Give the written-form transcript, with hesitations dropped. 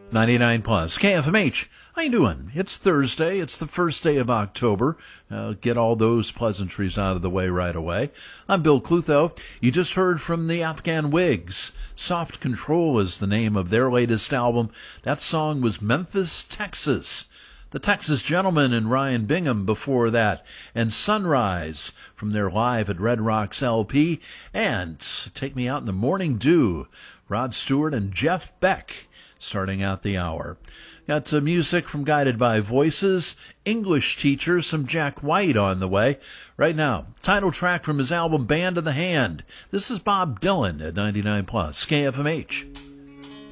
99 plus KFMH. How you doing? It's Thursday. It's the first day of October. Get all those pleasantries out of the way right away. I'm Bill Clutho. You just heard from the Afghan Wigs. Soft Control is the name of their latest album. That song was Memphis, Texas. The Texas Gentlemen and Ryan Bingham before that. And Sunrise from their Live at Red Rocks LP. And Take Me Out in the Morning Dew. Rod Stewart and Jeff Beck starting out the hour. Got some music from Guided by Voices, English Teacher, some Jack White on the way. Right now, title track from his album Band of the Hand. This is Bob Dylan at 99 plus KFMH.